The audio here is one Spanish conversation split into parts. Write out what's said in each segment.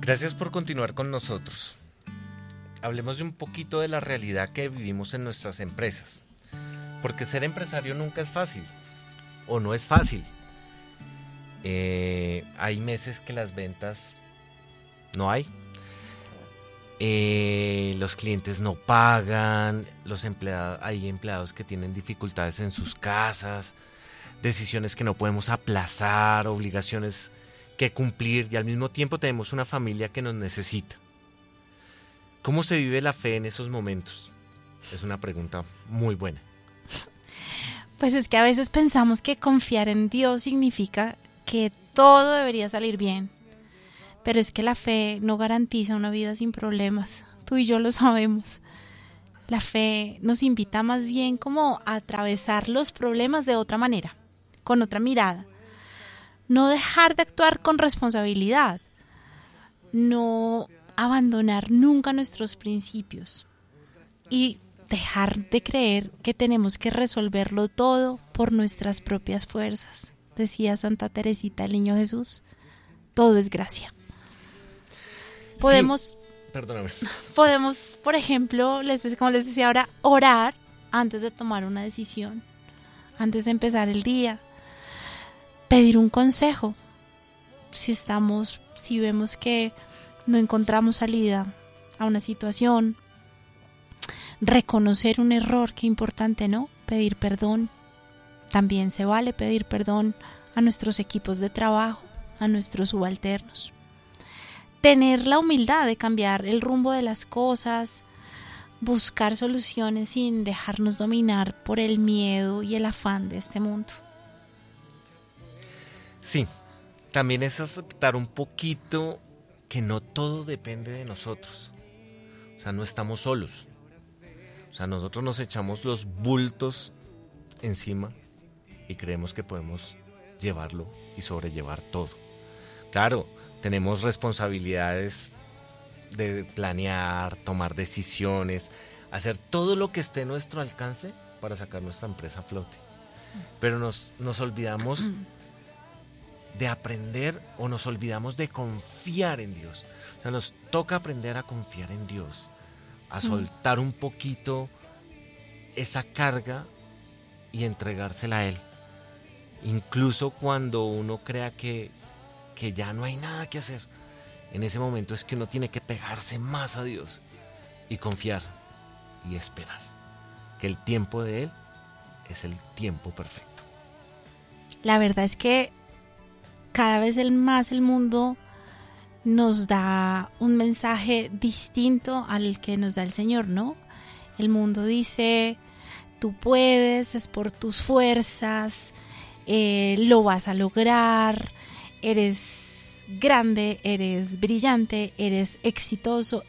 Gracias por continuar con nosotros. Hablemos de un poquito de la realidad que vivimos en nuestras empresas. Porque ser empresario nunca es fácil, o no es fácil. Hay meses que las ventas no hay. Los clientes no pagan, hay empleados que tienen dificultades en sus casas, decisiones que no podemos aplazar, obligaciones que cumplir, y al mismo tiempo tenemos una familia que nos necesita. ¿Cómo se vive la fe en esos momentos? Es una pregunta muy buena. Pues es que a veces pensamos que confiar en Dios significa que todo debería salir bien. Pero es que la fe no garantiza una vida sin problemas. Tú y yo lo sabemos. La fe nos invita más bien como a atravesar los problemas de otra manera, con otra mirada. No dejar de actuar con responsabilidad. No abandonar nunca nuestros principios. Y dejar de creer que tenemos que resolverlo todo por nuestras propias fuerzas. Decía Santa Teresita, el Niño Jesús. Todo es gracia. Podemos, por ejemplo, como les decía ahora, orar antes de tomar una decisión, antes de empezar el día, pedir un consejo. Si vemos que no encontramos salida a una situación, reconocer un error, qué importante, ¿no? Pedir perdón. También se vale pedir perdón a nuestros equipos de trabajo, a nuestros subalternos. Tener la humildad de cambiar el rumbo de las cosas, buscar soluciones sin dejarnos dominar por el miedo y el afán de este mundo. Sí, también es aceptar un poquito que no todo depende de nosotros. O sea, no estamos solos. O sea, nosotros nos echamos los bultos encima y creemos que podemos llevarlo y sobrellevar todo. Claro, tenemos responsabilidades de planear, tomar decisiones, hacer todo lo que esté a nuestro alcance para sacar nuestra empresa a flote. Pero nos olvidamos de aprender o nos olvidamos de confiar en Dios. O sea, nos toca aprender a confiar en Dios, a soltar un poquito esa carga y entregársela a Él. Incluso cuando uno crea que ya no hay nada que hacer, en ese momento es que uno tiene que pegarse más a Dios y confiar y esperar que el tiempo de Él es el tiempo perfecto. La verdad es que cada vez más el mundo nos da un mensaje distinto al que nos da el Señor, ¿no? El mundo dice, tú puedes, es por tus fuerzas, lo vas a lograr, eres grande, eres brillante, eres exitoso,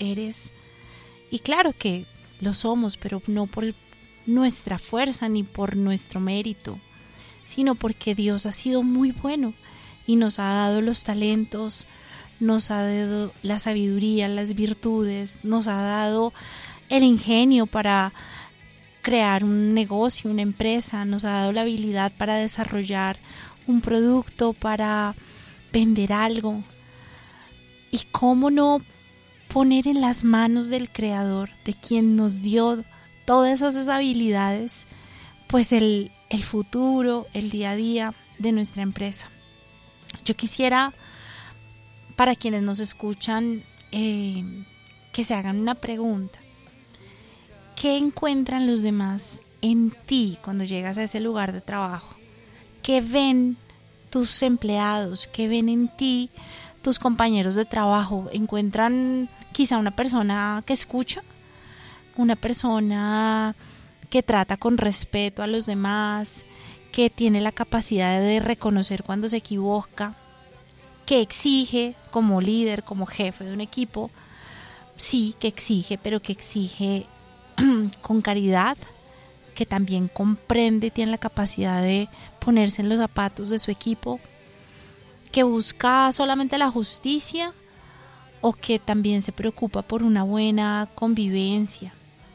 Y claro que lo somos, pero no por nuestra fuerza ni por nuestro mérito, sino porque Dios ha sido muy bueno y nos ha dado los talentos, nos ha dado la sabiduría, las virtudes, nos ha dado el ingenio para crear un negocio, una empresa, nos ha dado la habilidad para desarrollar un producto, para vender algo. Y cómo no poner en las manos del Creador, de quien nos dio todas esas habilidades, pues el futuro, el día a día de nuestra empresa. Yo quisiera, para quienes nos escuchan, que se hagan una pregunta. ¿Qué encuentran los demás en ti cuando llegas a ese lugar de trabajo? ¿Qué ven tus empleados? ¿Qué ven en ti tus compañeros de trabajo? ¿Encuentran quizá una persona que escucha? ¿Una persona que trata con respeto a los demás? ¿Que tiene la capacidad de reconocer cuando se equivoca? ¿Que exige como líder, como jefe de un equipo? Sí, que exige, pero que exige con caridad, que también comprende, tiene la capacidad de ponerse en los zapatos de su equipo, que busca solamente la justicia o que también se preocupa por una buena convivencia.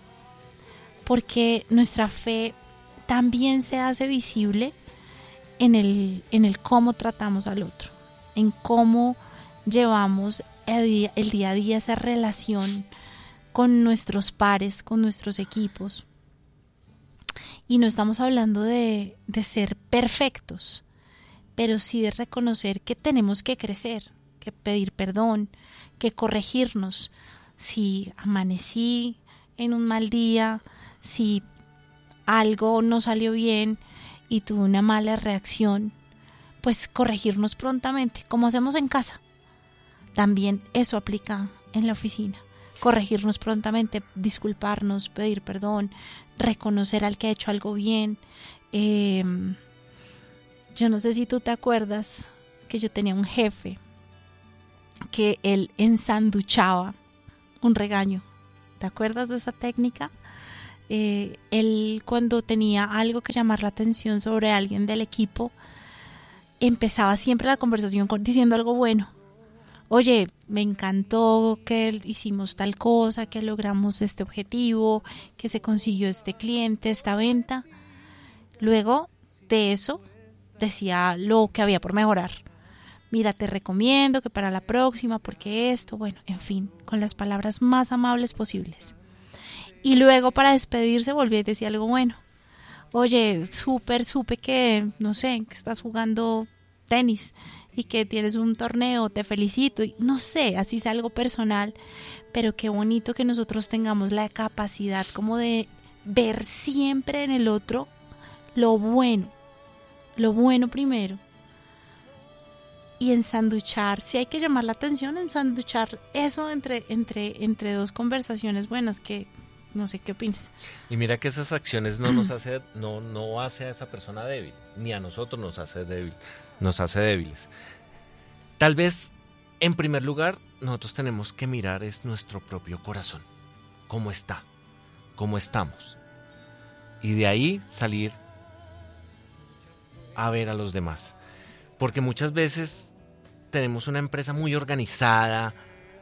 Porque nuestra fe también se hace visible en el cómo tratamos al otro, en cómo llevamos el día a día, esa relación con nuestros pares, con nuestros equipos. Y no estamos hablando de ser perfectos, pero sí de reconocer que tenemos que crecer, que pedir perdón, que corregirnos. Si amanecí en un mal día, si algo no salió bien y tuve una mala reacción, pues corregirnos prontamente, como hacemos en casa. También eso aplica en la oficina. Corregirnos prontamente, disculparnos, pedir perdón, reconocer al que ha hecho algo bien. Yo no sé si tú te acuerdas que yo tenía un jefe que él ensanduchaba un regaño. ¿Te acuerdas de esa técnica? Él, cuando tenía algo que llamar la atención sobre alguien del equipo, empezaba siempre la conversación diciendo algo bueno. Oye, me encantó que hicimos tal cosa, que logramos este objetivo, que se consiguió este cliente, esta venta. Luego de eso decía lo que había por mejorar. Mira, te recomiendo que para la próxima, porque esto, bueno, en fin, con las palabras más amables posibles. Y luego, para despedirse, volvía y decía algo bueno. Oye, supe que, no sé, que estás jugando tenis y que tienes un torneo, te felicito. Y no sé, así es algo personal, pero qué bonito que nosotros tengamos la capacidad como de ver siempre en el otro lo bueno primero. Y ensanduchar, si hay que llamar la atención, ensanduchar eso entre dos conversaciones buenas, que no sé qué opinas. Y mira que esas acciones no hace a esa persona débil, ni a nosotros nos hace débiles. Tal vez, en primer lugar, nosotros tenemos que mirar es nuestro propio corazón, cómo está, cómo estamos. Y de ahí salir a ver a los demás. Porque muchas veces tenemos una empresa muy organizada,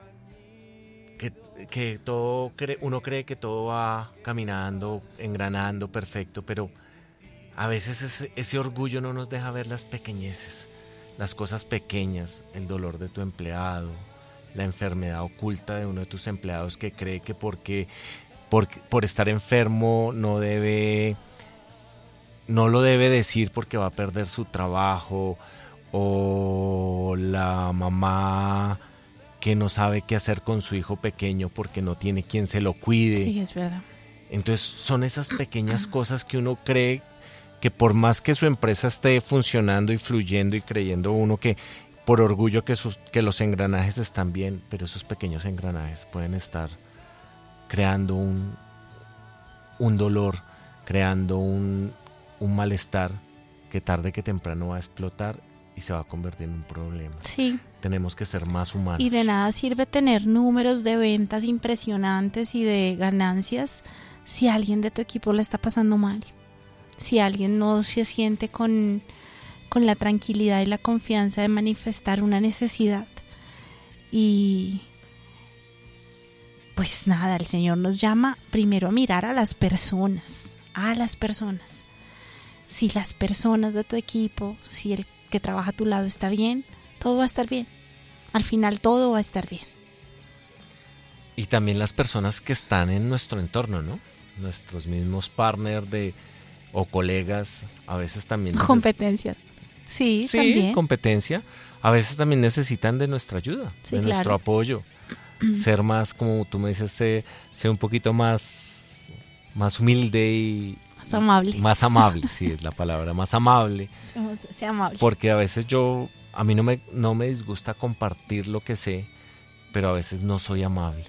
que todo uno cree que todo va caminando, engranando, perfecto, pero a veces ese orgullo no nos deja ver las pequeñeces, las cosas pequeñas, el dolor de tu empleado, la enfermedad oculta de uno de tus empleados que cree que por estar enfermo no lo debe decir porque va a perder su trabajo, o la mamá que no sabe qué hacer con su hijo pequeño porque no tiene quien se lo cuide. Sí, es verdad. Entonces son esas pequeñas cosas que uno cree que por más que su empresa esté funcionando y fluyendo y creyendo uno que por orgullo que los engranajes están bien, pero esos pequeños engranajes pueden estar creando un dolor, creando un malestar que tarde que temprano va a explotar y se va a convertir en un problema. Sí. Tenemos que ser más humanos. Y de nada sirve tener números de ventas impresionantes y de ganancias si alguien de tu equipo la está pasando mal. Si alguien no se siente con la tranquilidad y la confianza de manifestar una necesidad. Y pues nada, el Señor nos llama primero a mirar a las personas. Si las personas de tu equipo, si el que trabaja a tu lado está bien, todo va a estar bien. Al final todo va a estar bien. Y también las personas que están en nuestro entorno, ¿no? Nuestros mismos partners o colegas, a veces también... Competencia. Sí, también. Competencia. A veces también necesitan de nuestra ayuda, de nuestro apoyo. Ser más, como tú me dices, ser un poquito más humilde y... Más amable, sí, es la palabra, más amable. Sea amable. Porque a veces a mí no me disgusta compartir lo que sé, pero a veces no soy amable.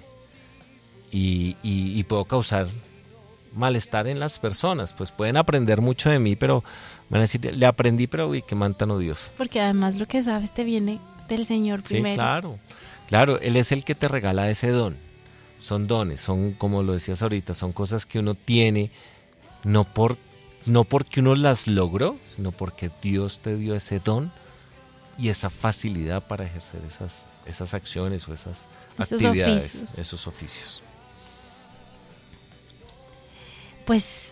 Y puedo causar malestar en las personas. Pues pueden aprender mucho de mí, pero van a decir, le aprendí, pero uy, qué man tan odioso. Porque además lo que sabes te viene del Señor primero. Sí, claro, Él es el que te regala ese don. Son dones, son, como lo decías ahorita, son cosas que uno tiene... No porque uno las logró, sino porque Dios te dio ese don y esa facilidad para ejercer esas acciones o esos actividades, esos oficios. Pues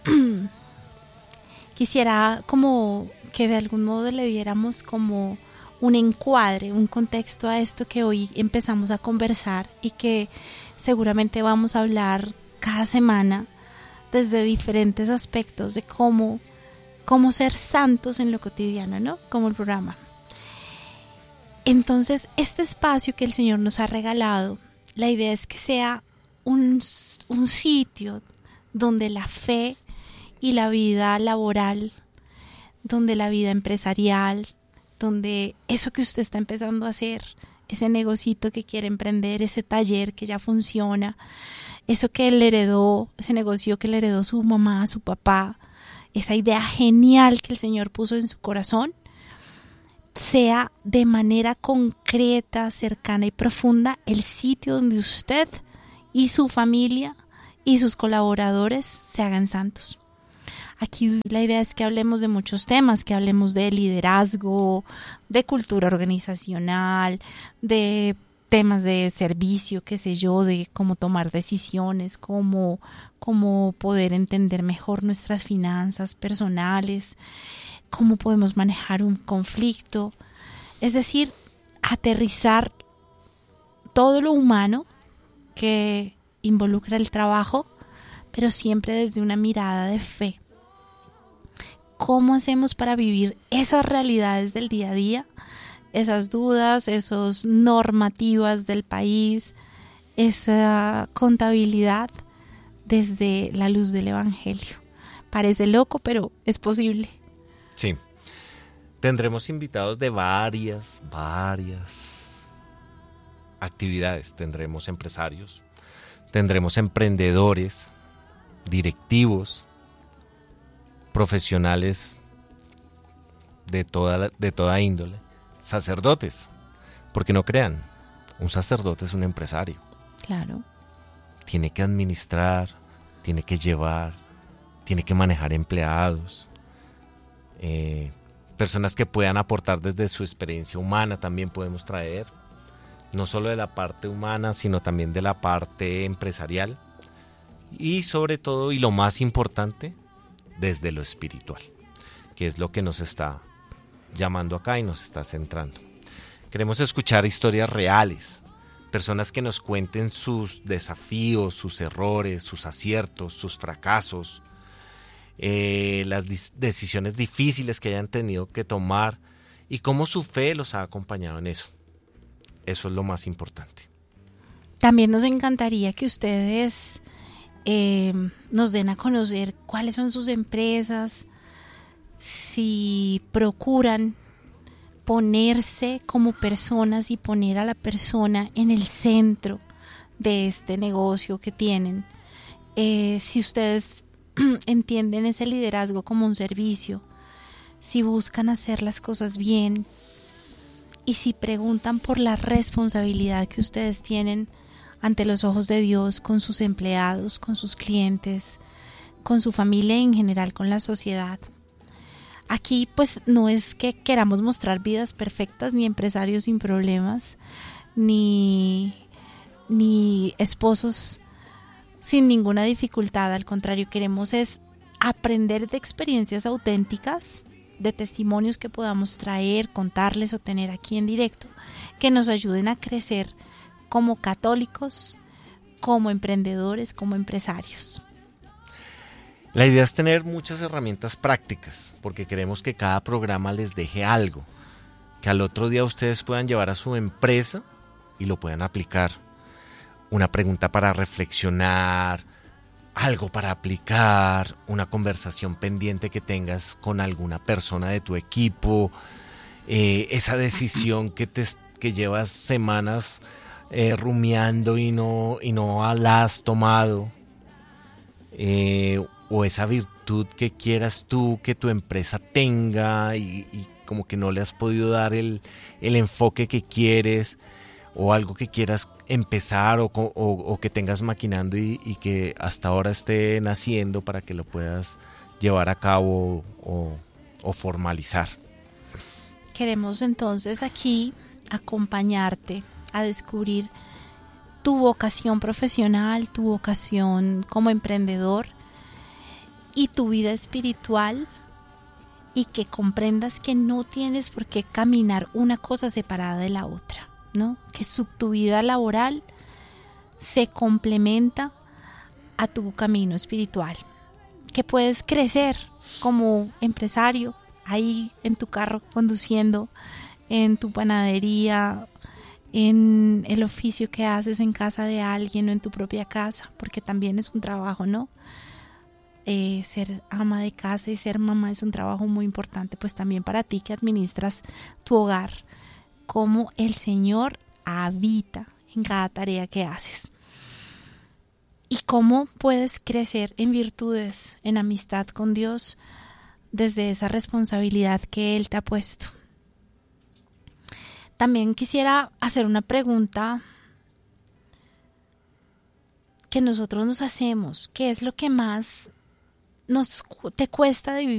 quisiera como que de algún modo le diéramos como un encuadre, un contexto a esto que hoy empezamos a conversar y que seguramente vamos a hablar cada semana desde diferentes aspectos de cómo ser santos en lo cotidiano, ¿no? Como el programa. Entonces, este espacio que el Señor nos ha regalado, la idea es que sea un sitio donde la fe y la vida laboral, donde la vida empresarial, donde eso que usted está empezando a hacer, ese negocito que quiere emprender, ese taller que ya funciona, eso que él heredó, ese negocio que le heredó su mamá, su papá, esa idea genial que el Señor puso en su corazón, sea de manera concreta, cercana y profunda el sitio donde usted y su familia y sus colaboradores se hagan santos. Aquí la idea es que hablemos de muchos temas, que hablemos de liderazgo, de cultura organizacional, de temas de servicio, qué sé yo, de cómo tomar decisiones, cómo poder entender mejor nuestras finanzas personales, cómo podemos manejar un conflicto. Es decir, aterrizar todo lo humano que involucra el trabajo, pero siempre desde una mirada de fe. ¿Cómo hacemos para vivir esas realidades del día a día? Esas dudas, esas normativas del país, esa contabilidad desde la luz del Evangelio. Parece loco, pero es posible. Sí. Tendremos invitados de varias actividades. Tendremos empresarios, tendremos emprendedores, directivos, profesionales de toda índole, sacerdotes, porque no crean, un sacerdote es un empresario. Claro. Tiene que administrar, tiene que llevar, tiene que manejar empleados, personas que puedan aportar desde su experiencia humana también podemos traer, no solo de la parte humana, sino también de la parte empresarial y sobre todo, y lo más importante, desde lo espiritual, que es lo que nos está llamando acá y nos está centrando. Queremos escuchar historias reales, personas que nos cuenten sus desafíos, sus errores, sus aciertos, sus fracasos, las decisiones difíciles que hayan tenido que tomar y cómo su fe los ha acompañado en eso. Eso es lo más importante. También nos encantaría que ustedes nos den a conocer cuáles son sus empresas, si procuran ponerse como personas y poner a la persona en el centro de este negocio que tienen. Si ustedes entienden ese liderazgo como un servicio, si buscan hacer las cosas bien y si preguntan por la responsabilidad que ustedes tienen ante los ojos de Dios con sus empleados, con sus clientes, con su familia y en general con la sociedad. Aquí pues no es que queramos mostrar vidas perfectas, ni empresarios sin problemas, ni esposos sin ninguna dificultad. Al contrario, queremos es aprender de experiencias auténticas, de testimonios que podamos traer, contarles o tener aquí en directo, que nos ayuden a crecer como católicos, como emprendedores, como empresarios. La idea es tener muchas herramientas prácticas, porque queremos que cada programa les deje algo, que al otro día ustedes puedan llevar a su empresa y lo puedan aplicar. Una pregunta para reflexionar, algo para aplicar, una conversación pendiente que tengas con alguna persona de tu equipo, esa decisión que llevas semanas rumiando y no la has tomado, o esa virtud que quieras tú que tu empresa tenga y como que no le has podido dar el enfoque que quieres, o algo que quieras empezar o que tengas maquinando y que hasta ahora esté naciendo para que lo puedas llevar a cabo o formalizar. Queremos entonces aquí acompañarte a descubrir tu vocación profesional, tu vocación como emprendedor y tu vida espiritual y que comprendas que no tienes por qué caminar una cosa separada de la otra, ¿no? Que tu vida laboral se complementa a tu camino espiritual, que puedes crecer como empresario ahí en tu carro conduciendo, en tu panadería, en el oficio que haces en casa de alguien o en tu propia casa, porque también es un trabajo, ¿no? Ser ama de casa y ser mamá es un trabajo muy importante, pues también para ti que administras tu hogar, cómo el Señor habita en cada tarea que haces y cómo puedes crecer en virtudes, en amistad con Dios desde esa responsabilidad que Él te ha puesto. También quisiera hacer una pregunta que nosotros nos hacemos: ¿qué es lo que más te cuesta de vivir